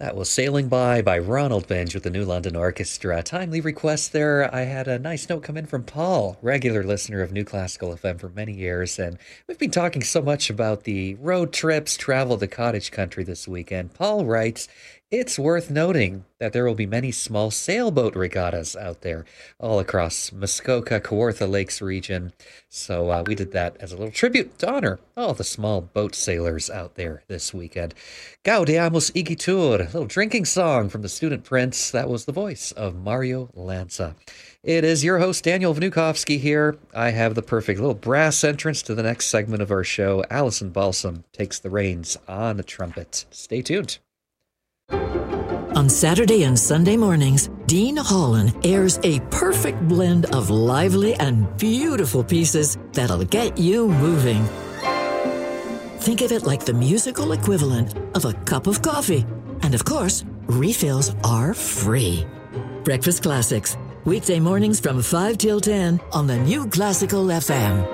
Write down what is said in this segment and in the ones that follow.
That was Sailing by Ronald Binge with the New London Orchestra. Timely request there. I had a nice note come in from Paul, regular listener of New Classical FM for many years, and we've been talking so much about the road trips, travel to cottage country this weekend. Paul writes, it's worth noting that there will be many small sailboat regattas out there all across Muskoka, Kawartha Lakes region. So we did that as a little tribute to honor all the small boat sailors out there this weekend. Gaudeamus igitur, a little drinking song from the Student Prince. That was the voice of Mario Lanza. It is your host, Daniel Vnukovsky here. I have the perfect little brass entrance to the next segment of our show. Allison Balsam takes the reins on the trumpet. Stay tuned. On Saturday and Sunday mornings, Dean Holland airs a perfect blend of lively and beautiful pieces that'll get you moving. Think of it like the musical equivalent of a cup of coffee. And of course, refills are free. Breakfast Classics, weekday mornings from 5 till 10 on the New Classical FM.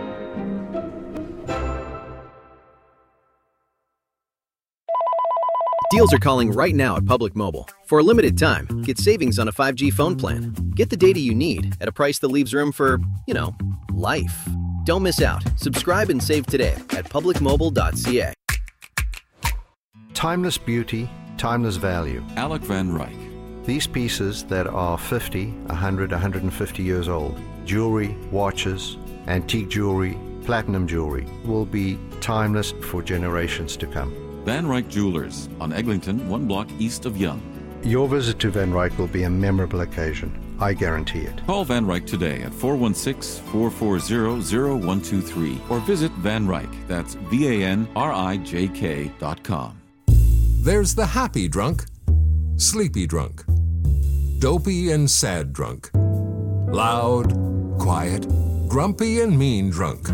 Deals are calling right now at Public Mobile. For a limited time, get savings on a 5G phone plan. Get the data you need at a price that leaves room for, life. Don't miss out. Subscribe and save today at publicmobile.ca. Timeless beauty, timeless value. Alec Van Ryck. These pieces that are 50, 100, 150 years old, jewelry, watches, antique jewelry, platinum jewelry, will be timeless for generations to come. Van Ryck Jewelers on Eglinton, 1 block east of Yonge. Your visit to Van Ryck will be a memorable occasion. I guarantee it. Call Van Ryck today at 416-440-0123 or visit Van Ryck. That's VANRIJK.com. There's the happy drunk, sleepy drunk, dopey and sad drunk, loud, quiet, grumpy and mean drunk.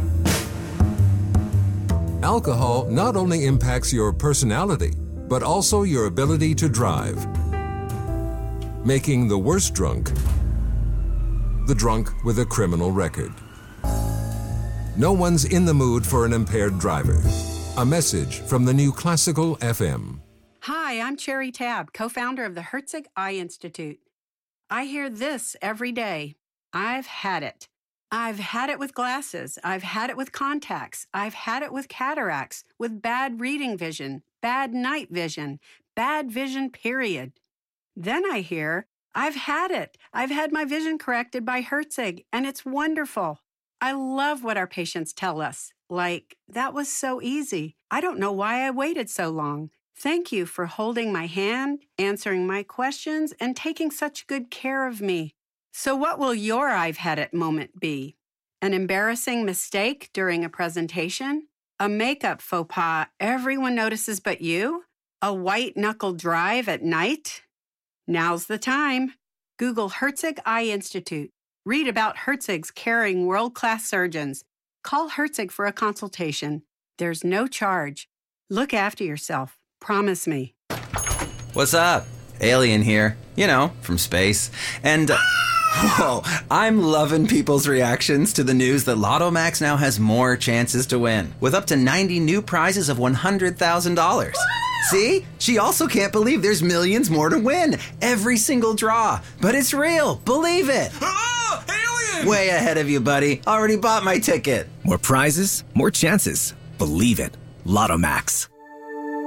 Alcohol not only impacts your personality, but also your ability to drive, making the worst drunk the drunk with a criminal record. No one's in the mood for an impaired driver. A message from the New Classical FM. Hi, I'm Cherry Tabb, co-founder of the Herzig Eye Institute. I hear this every day. I've had it. I've had it with glasses. I've had it with contacts. I've had it with cataracts, with bad reading vision, bad night vision, bad vision, period. Then I hear, I've had it. I've had my vision corrected by Herzig, and it's wonderful. I love what our patients tell us. Like, that was so easy. I don't know why I waited so long. Thank you for holding my hand, answering my questions, and taking such good care of me. So what will your I've had it moment be? An embarrassing mistake during a presentation? A makeup faux pas everyone notices but you? A white-knuckle drive at night? Now's the time. Google Herzig Eye Institute. Read about Herzig's caring world-class surgeons. Call Herzig for a consultation. There's no charge. Look after yourself. Promise me. What's up? Alien here. From space. And... Whoa, I'm loving people's reactions to the news that Lotto Max now has more chances to win, with up to 90 new prizes of $100,000. See? She also can't believe there's millions more to win. Every single draw. But it's real. Believe it. Oh, alien! Way ahead of you, buddy. Already bought my ticket. More prizes, more chances. Believe it. Lotto Max.